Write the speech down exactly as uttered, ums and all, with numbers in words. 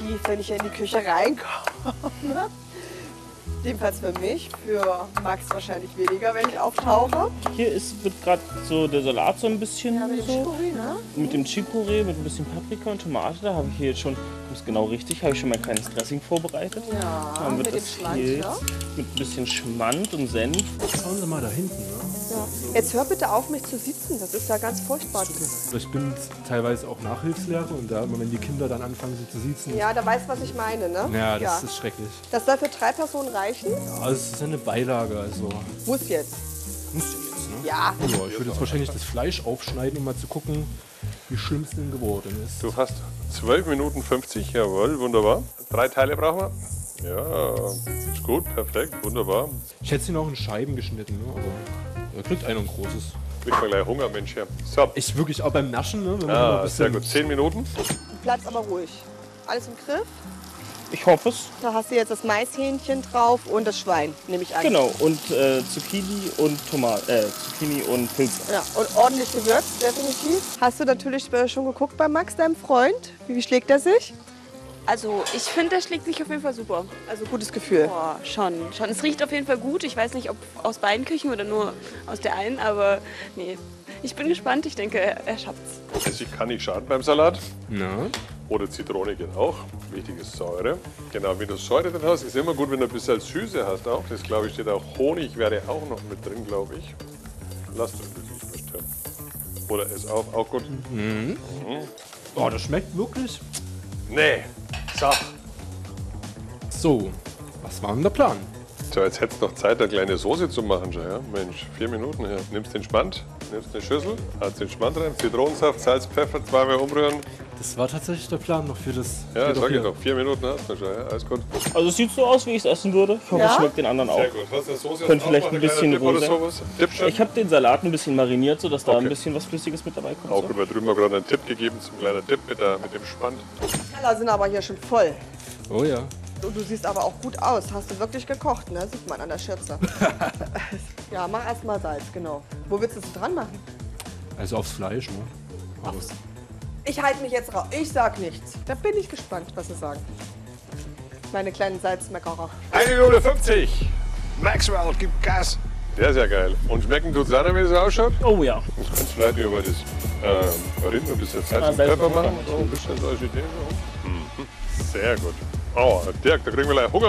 tief, wenn ich in die Küche reinkomme. Jedenfalls für mich, für Max wahrscheinlich weniger, wenn ich auftauche. Hier ist, wird gerade so der Salat so ein bisschen Ja, mit dem so. Chicorée, ne? Mit dem Chicorée, mit ein bisschen Paprika und Tomate. Da habe ich hier jetzt schon, das ist genau richtig, habe ich schon mein kleines Dressing vorbereitet. Ja, Dann wird mit dem das Schmand, hier ne? jetzt mit ein bisschen Schmand und Senf. Schauen Sie mal da hinten. Ne? Ja. Jetzt hör bitte auf, mich zu sitzen. Das ist ja ganz furchtbar. Ich bin teilweise auch Nachhilfslehrer und da, wenn die Kinder dann anfangen, sich zu siezen. Ja, da weißt du, was ich meine, ne? Ja, das ja. ist schrecklich. Das soll für drei Personen reichen? Ja, es ist eine Beilage, also Muss jetzt. muss jetzt, ne? Ja. Ja, ich würde jetzt wahrscheinlich das Fleisch aufschneiden, um mal zu gucken, wie schlimm es denn geworden ist. Du hast zwölf Minuten fünfzig, jawohl, wunderbar. Drei Teile brauchen wir. Ja, ist gut, perfekt, wunderbar. Ich hätte sie noch in Scheiben geschnitten, ne? aber da kriegt einer ein großes. Kriegt man gleich Hunger, Mensch. Hier. So, Ich wirklich auch beim Naschen, ne? Wenn man immer ah, ein sehr bisschen- gut. Zehn Minuten. Bleib's aber ruhig. Alles im Griff? Ich hoffe es. Da hast du jetzt das Maishähnchen drauf und das Schwein, nehme ich an. Genau, und äh, Zucchini und Tomat, äh, Zucchini und Pilze. Ja, und ordentlich gewürzt, definitiv. Hast du natürlich äh, schon geguckt bei Max, deinem Freund? Wie, wie schlägt er sich? Also ich finde, der schlägt sich auf jeden Fall super. Also gutes Gefühl. Boah, schon, schon. Es riecht auf jeden Fall gut. Ich weiß nicht, ob aus beiden Küchen oder nur aus der einen, aber nee. Ich bin gespannt. Ich denke, er, er schafft's. Essig kann nicht schaden beim Salat. Na? Oder Zitrone geht auch. Wichtig ist Säure. Genau, wenn du Säure drin hast, ist immer gut, wenn du ein bisschen Süße hast auch. Das glaube ich steht auch. Honig wäre auch noch mit drin, glaube ich. Lass das nicht verstehen. Oder es auch, auch gut. Oh, das schmeckt wirklich. Nee, sag. So, was war denn der Plan? So, jetzt hättest du noch Zeit, eine kleine Soße zu machen. Schon, ja? Mensch, vier Minuten her. Nimmst den Spand, nimmst eine Schüssel, hast den Spand rein, Zitronensaft, Salz, Pfeffer, zweimal umrühren. Das war tatsächlich der Plan noch für das. Ja, geht doch sag ich hier. doch, vier Minuten hast du schon, ja? Alles gut. Also es sieht so aus, wie ich es essen würde. Ich hoffe, Ja? es schmeckt den anderen auch. Sehr gut. Hast du eine Soße? Könnte vielleicht ein bisschen Dip oder rosa. sowas? Dip schon? Ich habe den Salat ein bisschen mariniert, sodass da Okay. ein bisschen was Flüssiges mit dabei kommt. Auch So. über drüben mal gerade einen Tipp gegeben zum kleinen Tipp mit, der, mit dem Spand. Die Teller sind aber hier schon voll. Oh ja. Und du siehst aber auch gut aus. Hast du wirklich gekocht, ne? Sieht man an der Schürze. Ja, mach erst mal Salz, genau. Wo willst du es dran machen? Also aufs Fleisch, ne? Aber es- Ich halte mich jetzt raus. Ich sag nichts. Da bin ich gespannt, was sie sagen. Meine kleinen Salzmeckerer. eine Minute fünfzig. Maxwell, gib Gas. Sehr, sehr geil. Und schmecken tut's auch, wie es ausschaut? Oh ja. Das kannst du vielleicht über das ähm, Rind ein bisschen Salz Ah, und Salz Pfeffer und Pfeffer. machen. So ein bisschen so als Idee. So. Mhm. Sehr gut. Oh, Dirk, da kriegen wir gleich Hunger.